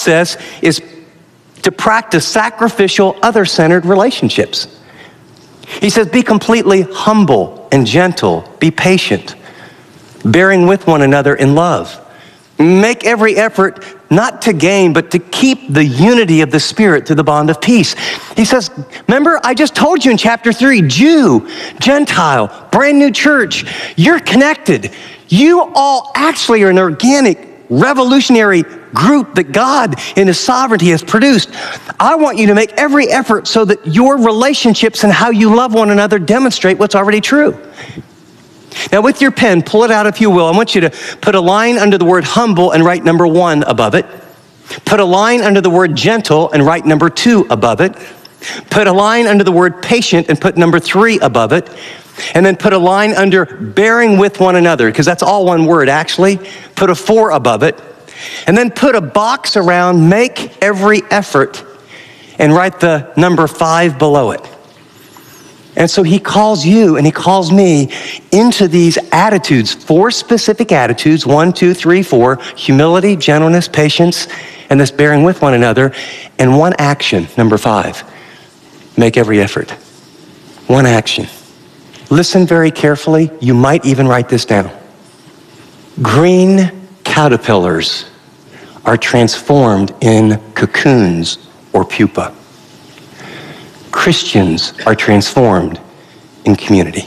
process is to practice sacrificial, other-centered relationships. He says, be completely humble and gentle, be patient, bearing with one another in love. Make every effort not to gain, but to keep the unity of the Spirit through the bond of peace. He says, remember, I just told you in chapter 3, Jew, Gentile, brand new church, you're connected. You all actually are an organic, revolutionary group that God in His sovereignty has produced. I want you to make every effort so that your relationships and how you love one another demonstrate what's already true. Now with your pen, pull it out if you will. I want you to put a line under the word humble and write number 1 above it. Put a line under the word gentle and write number 2 above it. Put a line under the word patient and put number 3 above it. And then put a line under bearing with one another, because that's all one word actually. Put a 4 above it. And then put a box around make every effort and write the number 5 below it. And so he calls you and he calls me into these attitudes, 4 specific attitudes, 1, 2, 3, 4, humility, gentleness, patience, and this bearing with one another, and 1 action, number 5, make every effort. 1 action. Listen very carefully. You might even write this down. Green caterpillars are transformed in cocoons or pupa. Christians are transformed in community.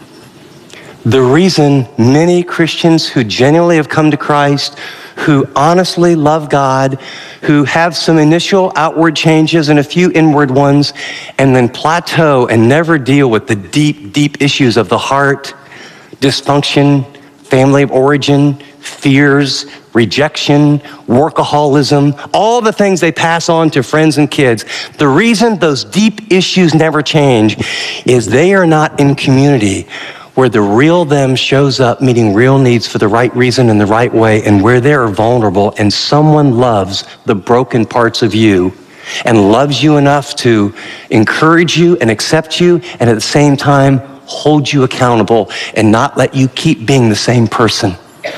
The reason many Christians who genuinely have come to Christ, who honestly love God, who have some initial outward changes and a few inward ones, and then plateau and never deal with the deep, deep issues of the heart, dysfunction, family of origin, fears, rejection, workaholism, all the things they pass on to friends and kids. The reason those deep issues never change is they are not in community where the real them shows up meeting real needs for the right reason in the right way, and where they are vulnerable and someone loves the broken parts of you and loves you enough to encourage you and accept you, and at the same time hold you accountable and not let you keep being the same person.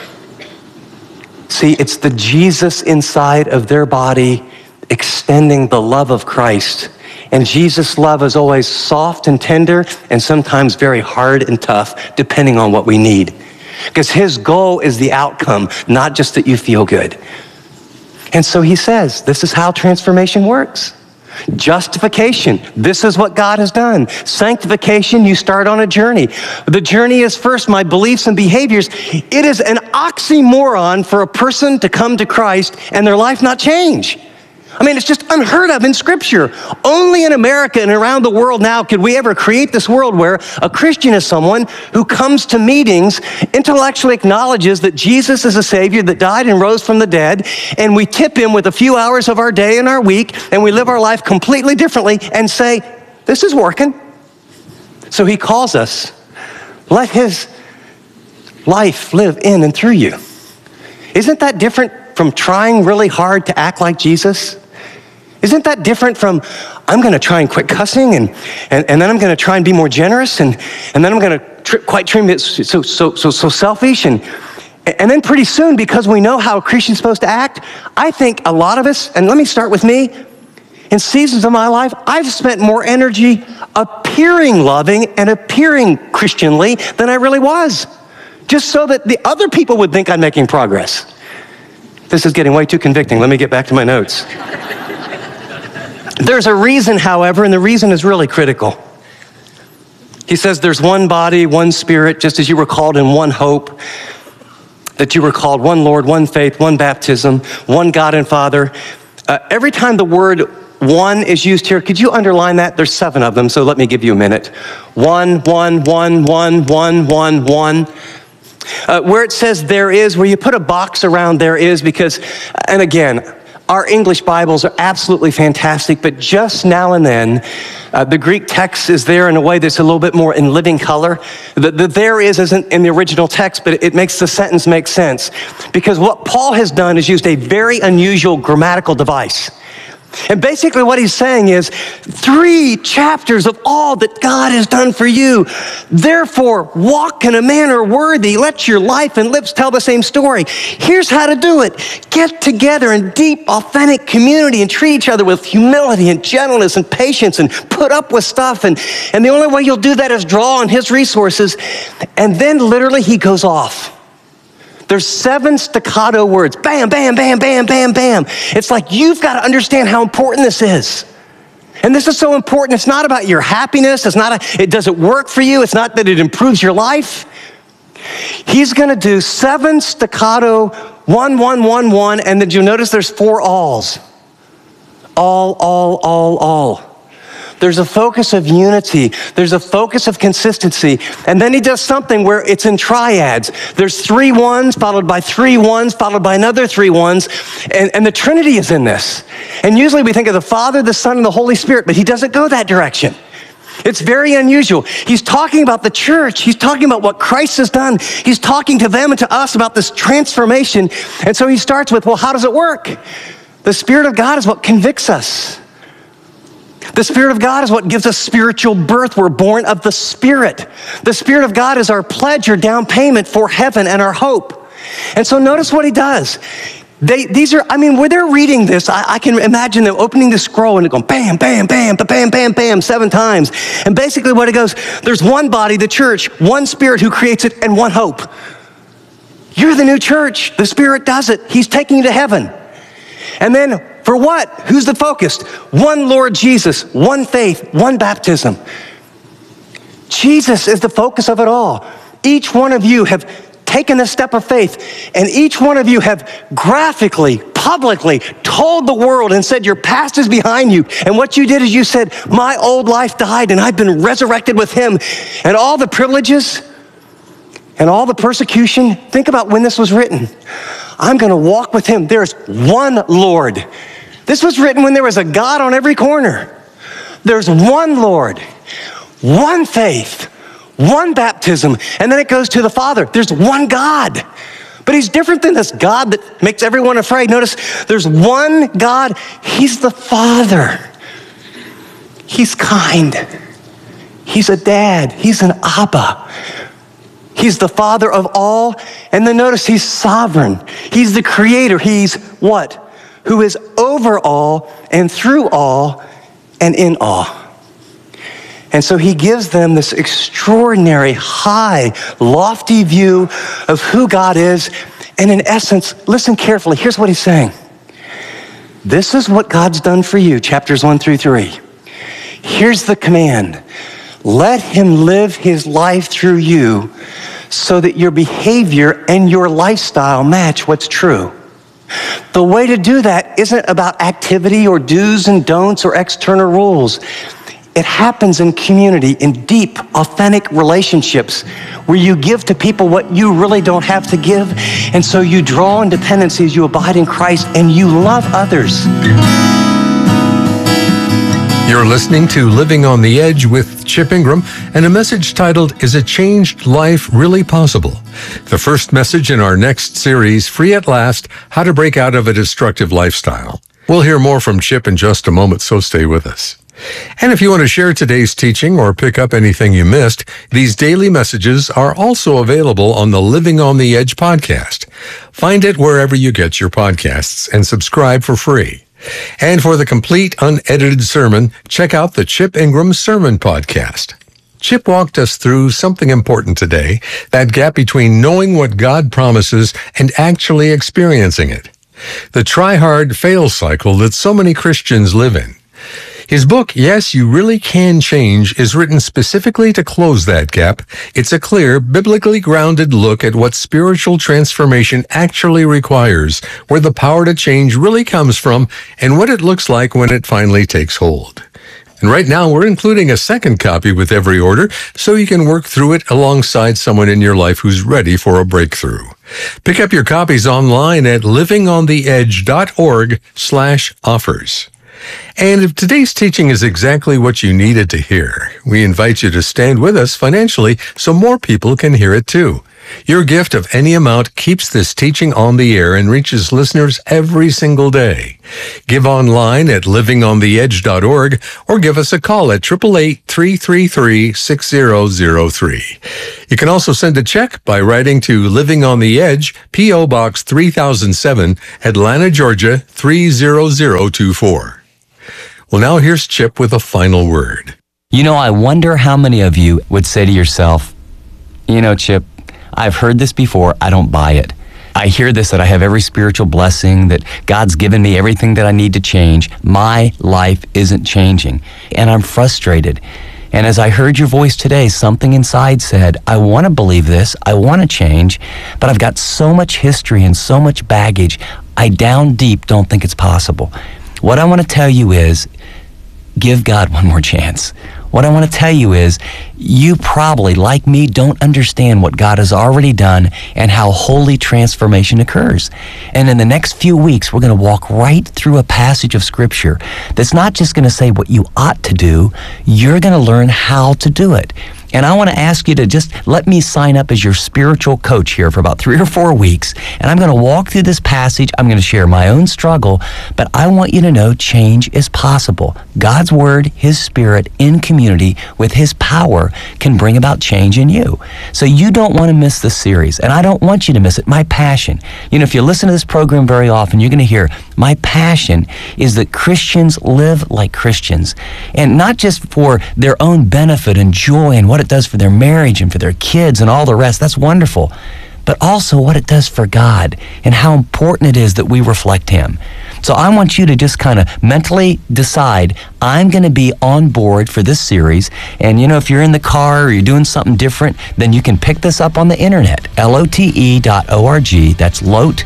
See, it's the Jesus inside of their body extending the love of Christ. And Jesus' love is always soft and tender and sometimes very hard and tough, depending on what we need. Because His goal is the outcome, not just that you feel good. And so He says, this is how transformation works. Justification, this is what God has done. Sanctification, you start on a journey. The journey is first my beliefs and behaviors. It is an oxymoron for a person to come to Christ and their life not change. I mean, it's just unheard of in Scripture. Only in America and around the world now could we ever create this world where a Christian is someone who comes to meetings, intellectually acknowledges that Jesus is a Savior that died and rose from the dead, and we tip Him with a few hours of our day and our week, and we live our life completely differently and say, this is working. So He calls us, let His life live in and through you. Isn't that different from trying really hard to act like Jesus? Isn't that different from, I'm going to try and quit cussing, and then I'm going to try and be more generous, and then I'm going to quite try and be so selfish, and then pretty soon, because we know how a Christian's supposed to act, I think a lot of us, and let me start with me, in seasons of my life, I've spent more energy appearing loving and appearing Christianly than I really was, just so that the other people would think I'm making progress. This is getting way too convicting. Let me get back to my notes. There's a reason, however, and the reason is really critical. He says there's one body, one Spirit, just as you were called in one hope, that you were called one Lord, one faith, one baptism, one God and Father. Every time the word one is used here, could you underline that? There's 7 of them, so let me give you a minute. One. Where it says there is, where you put a box around there is, because, and again, our English Bibles are absolutely fantastic, but just now and then, the Greek text is there in a way that's a little bit more in living color. The there is isn't in the original text, but it makes the sentence make sense. Because what Paul has done is used a very unusual grammatical device. And basically what he's saying is 3 chapters of all that God has done for you. Therefore, walk in a manner worthy. Let your life and lips tell the same story. Here's how to do it. Get together in deep, authentic community and treat each other with humility and gentleness and patience and put up with stuff. And the only way you'll do that is draw on his resources. And then literally he goes off. There's 7 staccato words. Bam, bam, bam, bam, bam, bam. It's like you've got to understand how important this is. And this is so important. It's not about your happiness. It doesn't work for you. It's not that it improves your life. He's going to do 7 staccato, 1, 1, 1, 1. And then you'll notice there's 4 alls. All. There's a focus of unity. There's a focus of consistency. And then he does something where it's in triads. There's 3 ones, followed by 3 ones, followed by another 3 ones. And the Trinity is in this. And usually we think of the Father, the Son, and the Holy Spirit, but he doesn't go that direction. It's very unusual. He's talking about the church. He's talking about what Christ has done. He's talking to them and to us about this transformation. And so he starts with, well, how does it work? The Spirit of God is what convicts us. The Spirit of God is what gives us spiritual birth. We're born of the Spirit. The Spirit of God is our pledge or down payment for heaven and our hope. And so notice what he does. When they're reading this, I can imagine them opening the scroll and going bam, bam, bam, bam, bam, bam, 7 times. And basically what it goes, there's one body, the church, one Spirit who creates it, and one hope. You're the new church. The Spirit does it. He's taking you to heaven. And then for what? Who's the focus? One Lord Jesus, one faith, one baptism. Jesus is the focus of it all. Each one of you have taken a step of faith, and each one of you have graphically, publicly told the world and said your past is behind you. And what you did is you said, my old life died and I've been resurrected with him. And all the privileges and all the persecution, think about when this was written. I'm going to walk with him. There's one Lord. This was written when there was a God on every corner. There's one Lord, one faith, one baptism, and then it goes to the Father. There's one God. But he's different than this God that makes everyone afraid. Notice there's one God. He's the Father. He's kind. He's a dad. He's an Abba. He's the Father of all. And then notice he's sovereign. He's the creator. He's what? Who is over all and through all and in all. And so he gives them this extraordinary, high, lofty view of who God is. And in essence, listen carefully. Here's what he's saying. This is what God's done for you, chapters 1 through 3. Here's the command. Let him live his life through you so that your behavior and your lifestyle match what's true. The way to do that isn't about activity or do's and don'ts or external rules. It happens in community, in deep, authentic relationships where you give to people what you really don't have to give. And so you draw in dependency as you abide in Christ and you love others. You're listening to Living on the Edge with Chip Ingram and a message titled, Is a Changed Life Really Possible? The first message in our next series, Free at Last, How to Break Out of a Destructive Lifestyle. We'll hear more from Chip in just a moment, so stay with us. And if you want to share today's teaching or pick up anything you missed, these daily messages are also available on the Living on the Edge podcast. Find it wherever you get your podcasts and subscribe for free. And for the complete unedited sermon, check out the Chip Ingram Sermon Podcast. Chip walked us through something important today, that gap between knowing what God promises and actually experiencing it. The try hard, fail cycle that so many Christians live in. His book, Yes, You Really Can Change, is written specifically to close that gap. It's a clear, biblically grounded look at what spiritual transformation actually requires, where the power to change really comes from, and what it looks like when it finally takes hold. And right now, we're including a second copy with every order, so you can work through it alongside someone in your life who's ready for a breakthrough. Pick up your copies online at livingontheedge.org/offers. And if today's teaching is exactly what you needed to hear, we invite you to stand with us financially so more people can hear it too. Your gift of any amount keeps this teaching on the air and reaches listeners every single day. Give online at livingontheedge.org or give us a call at 888-333-6003. You can also send a check by writing to Living on the Edge, P.O. Box 3007, Atlanta, Georgia 30024. Well, now here's Chip with a final word. You know, I wonder how many of you would say to yourself, you know, Chip, I've heard this before, I don't buy it. I hear this, that I have every spiritual blessing, that God's given me everything that I need to change. My life isn't changing, and I'm frustrated. And as I heard your voice today, something inside said, I want to believe this, I want to change, but I've got so much history and so much baggage, I down deep don't think it's possible. What I want to tell you is, give God one more chance. What I want to tell you is, you probably, like me, don't understand what God has already done and how holy transformation occurs. And in the next few weeks, we're going to walk right through a passage of Scripture that's not just going to say what you ought to do, you're going to learn how to do it. And I want to ask you to just let me sign up as your spiritual coach here for about 3 or 4 weeks. And I'm going to walk through this passage. I'm going to share my own struggle, but I want you to know change is possible. God's Word, His Spirit in community with His power can bring about change in you. So you don't want to miss this series, and I don't want you to miss it. My passion, you know, if you listen to this program very often, you're going to hear my passion is that Christians live like Christians, and not just for their own benefit and joy and what it does for their marriage and for their kids and all the rest. That's wonderful. But also what it does for God and how important it is that we reflect Him. So I want you to just kind of mentally decide, I'm going to be on board for this series. And, you know, if you're in the car or you're doing something different, then you can pick this up on the internet, LOTE.org. That's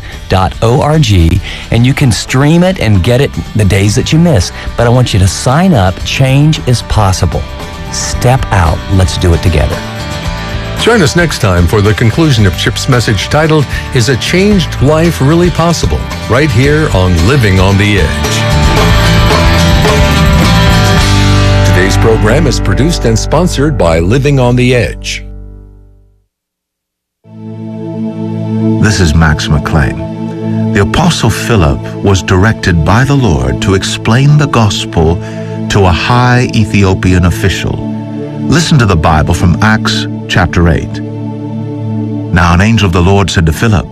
LOTE.org. And you can stream it and get it the days that you miss. But I want you to sign up. Change is possible. Step out. Let's do it together. Join us next time for the conclusion of Chip's message titled, Is a Changed Life Really Possible? Right here on Living on the Edge. Today's program is produced and sponsored by Living on the Edge. This is Max McLean. The Apostle Philip was directed by the Lord to explain the gospel to a high Ethiopian official. Listen to the Bible from Acts chapter 8. Now an angel of the Lord said to Philip,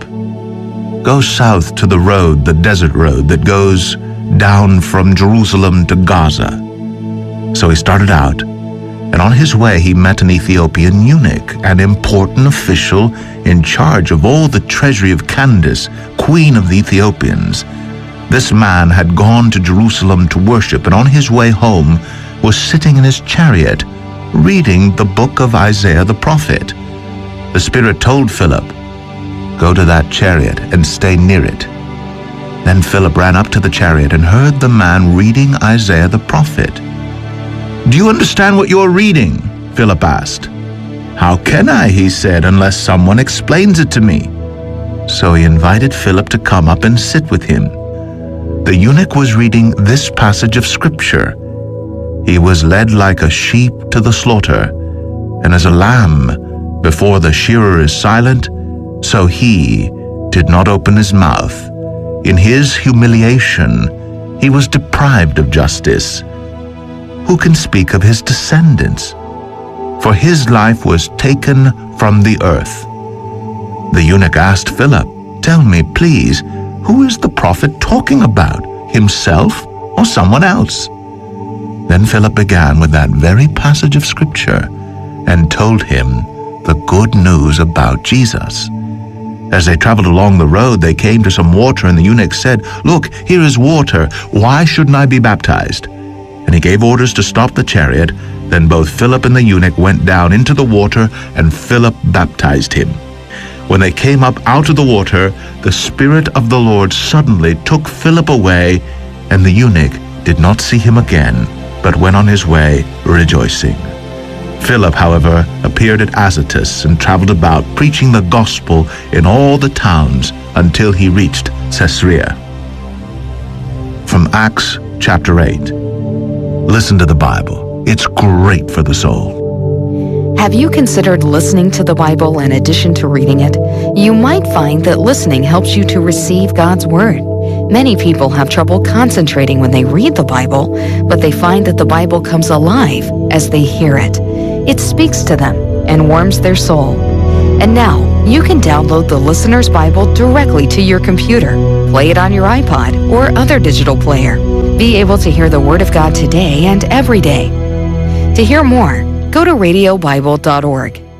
Go south to the road, the desert road that goes down from Jerusalem to Gaza. So he started out, and on his way he met an Ethiopian eunuch, an important official in charge of all the treasury of Candace, queen of the Ethiopians. This man had gone to Jerusalem to worship, and on his way home was sitting in his chariot, reading the book of Isaiah the prophet. The Spirit told Philip, Go to that chariot and stay near it. Then Philip ran up to the chariot and heard the man reading Isaiah the prophet. Do you understand what you're reading? Philip asked. How can I, he said, unless someone explains it to me? So he invited Philip to come up and sit with him. The eunuch was reading this passage of Scripture. He was led like a sheep to the slaughter, and as a lamb before the shearer is silent, so he did not open his mouth. In his humiliation, he was deprived of justice. Who can speak of his descendants? For his life was taken from the earth. The eunuch asked Philip, Tell me, please, who is the prophet talking about, himself or someone else? Then Philip began with that very passage of Scripture and told him the good news about Jesus. As they traveled along the road, they came to some water, and the eunuch said, Look, here is water. Why shouldn't I be baptized? And he gave orders to stop the chariot. Then both Philip and the eunuch went down into the water, and Philip baptized him. When they came up out of the water, the Spirit of the Lord suddenly took Philip away, and the eunuch did not see him again, but went on his way rejoicing. Philip, however, appeared at Azotus and traveled about, preaching the gospel in all the towns until he reached Caesarea. From Acts chapter 8. Listen to the Bible. It's great for the soul. Have you considered listening to the Bible in addition to reading it? You might find that listening helps you to receive God's Word. Many people have trouble concentrating when they read the Bible, but they find that the Bible comes alive as they hear it. It speaks to them and warms their soul. And now, you can download the Listener's Bible directly to your computer, play it on your iPod or other digital player. Be able to hear the Word of God today and every day. To hear more, go to radiobible.org.